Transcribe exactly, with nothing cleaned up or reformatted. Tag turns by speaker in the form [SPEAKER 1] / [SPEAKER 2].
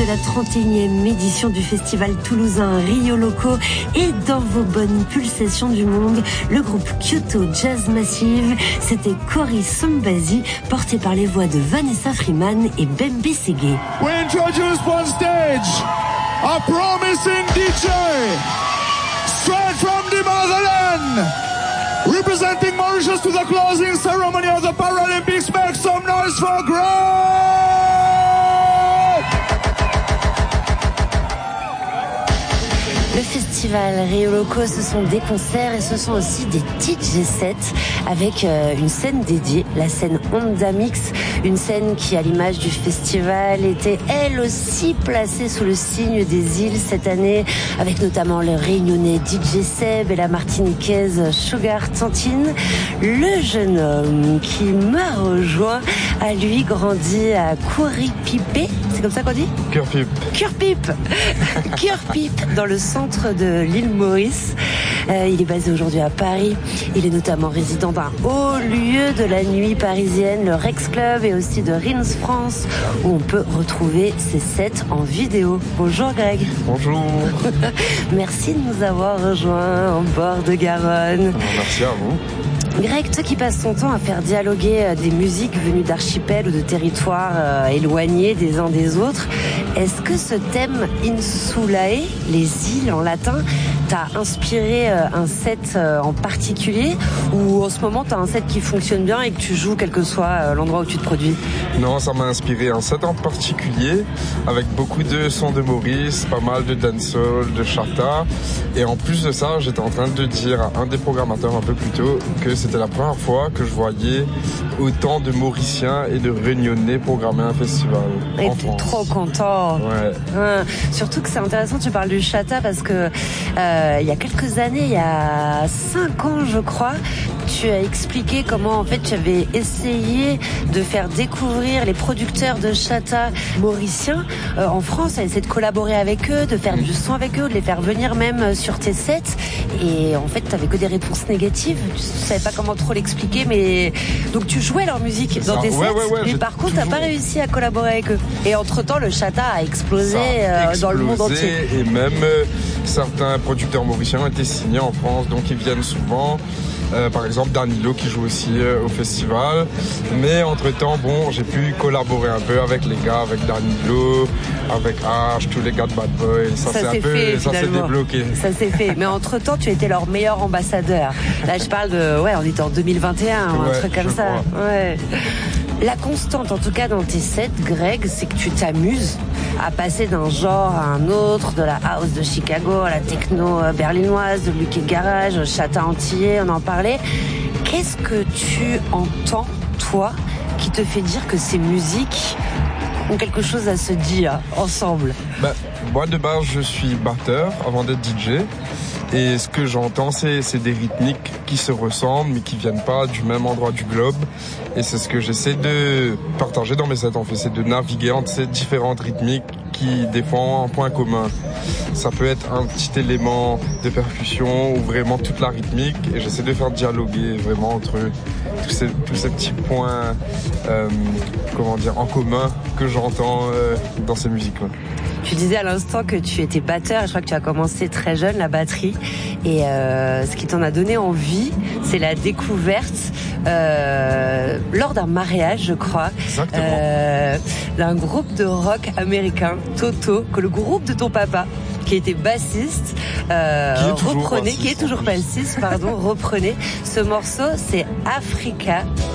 [SPEAKER 1] de la trente et unième édition du festival toulousain Rio Loco et dans vos bonnes pulsations du monde, le groupe Kyoto Jazz Massive, c'était Cory Sombazi, porté par les voix de Vanessa Freeman et Bembe Ségué.
[SPEAKER 2] We introduce on stage a promising D J straight from the motherland, representing Mauritius to the closing ceremony of the Paralympics. Make some noise for Greg!
[SPEAKER 1] Le festival Rio Loco, ce sont des concerts et ce sont aussi des D J sets avec euh, une scène dédiée, la scène Honda Mix, une scène qui, à l'image du festival, était elle aussi placée sous le signe des îles cette année, avec notamment le réunionnais D J Seb et la martiniquaise Sugar Tantine. Le jeune homme qui m'a rejoint a lui grandi à Kouripipé, c'est comme ça qu'on dit ?
[SPEAKER 3] Curpip.
[SPEAKER 1] Curpip Curpip, dans le centre de l'île Maurice. Euh, il est basé aujourd'hui à Paris. Il est notamment résident d'un haut lieu de la nuit parisienne, le Rex Club, et aussi de Rins France, où on peut retrouver ses sets en vidéo. Bonjour Greg.
[SPEAKER 3] Bonjour.
[SPEAKER 1] Merci de nous avoir rejoints en bord de Garonne.
[SPEAKER 3] Merci à vous.
[SPEAKER 1] Greg, toi qui passes ton temps à faire dialoguer des musiques venues d'archipels ou de territoires euh, éloignés des uns des autres, est-ce que ce thème Insulae, les îles en latin, t'a inspiré euh, un set euh, en particulier, ou en ce moment t'as un set qui fonctionne bien et que tu joues quel que soit euh, l'endroit où tu te produis?
[SPEAKER 3] Non, ça m'a inspiré un set en particulier avec beaucoup de sons de Maurice, pas mal de dancehall, de chata, et en plus de ça, j'étais en train de dire à un des programmateurs un peu plus tôt que c'était la première fois que je voyais autant de Mauriciens et de Réunionnais programmer un festival.
[SPEAKER 1] Et
[SPEAKER 3] en
[SPEAKER 1] t'es
[SPEAKER 3] France.
[SPEAKER 1] trop content.
[SPEAKER 3] Ouais.
[SPEAKER 1] Ouais. Surtout que c'est intéressant, tu parles du chata parce que euh, il y a quelques années, il y a cinq ans je crois, tu as expliqué comment en fait tu avais essayé de faire découvrir les producteurs de chata mauriciens euh, en France, à essayer de collaborer avec eux, de faire du son avec eux, de les faire venir même sur tes sets, et en fait t'avais que des réponses négatives, tu savais pas comment trop l'expliquer, mais donc tu jouais leur musique dans tes sets,
[SPEAKER 3] ouais, ouais, ouais,
[SPEAKER 1] mais par contre
[SPEAKER 3] toujours...
[SPEAKER 1] t'as pas réussi à collaborer avec eux. Et entre temps le chata a explosé,
[SPEAKER 3] a
[SPEAKER 1] euh, dans le monde entier.
[SPEAKER 3] Et même euh, certains producteurs mauriciens ont été signés en France, donc ils viennent souvent. Euh, par exemple Danilo qui joue aussi euh, au festival, mais entre temps bon j'ai pu collaborer un peu avec les gars, avec Danilo, avec H, tous les gars de Bad Boy, ça,
[SPEAKER 1] ça
[SPEAKER 3] c'est un peu
[SPEAKER 1] fait,
[SPEAKER 3] ça s'est débloqué.
[SPEAKER 1] Ça s'est fait, mais entre temps tu étais leur meilleur ambassadeur. Là je parle de, ouais on était en deux mille vingt et un,
[SPEAKER 3] ouais,
[SPEAKER 1] un truc comme ça.
[SPEAKER 3] Crois.
[SPEAKER 1] Ouais. La constante, en tout cas dans tes sets, Greg, c'est que tu t'amuses à passer d'un genre à un autre, de la house de Chicago à la techno berlinoise, de l'U K Garage, chata antillais, on en parlait. Qu'est-ce que tu entends, toi, qui te fait dire que ces musiques ont quelque chose à se dire ensemble?
[SPEAKER 3] Bah, moi de base je suis batteur avant d'être D J. Et ce que j'entends, c'est, c'est des rythmiques qui se ressemblent, mais qui viennent pas du même endroit du globe. Et c'est ce que j'essaie de partager dans mes sets, en fait. C'est de naviguer entre ces différentes rythmiques qui défendent un point commun. Ça peut être un petit élément de percussion ou vraiment toute la rythmique. Et j'essaie de faire dialoguer vraiment entre tous ces, tous ces petits points, euh, comment dire, en commun que j'entends euh, dans ces musiques-là.
[SPEAKER 1] Tu disais à l'instant que tu étais batteur, et je crois que tu as commencé très jeune la batterie, et euh, ce qui t'en a donné envie, c'est la découverte euh, lors d'un mariage, je crois, euh, d'un groupe de rock américain, Toto, que le groupe de ton papa, qui était bassiste, euh,
[SPEAKER 3] qui
[SPEAKER 1] reprenez, qui est toujours bassiste, pardon, reprenez. Ce morceau, c'est Africa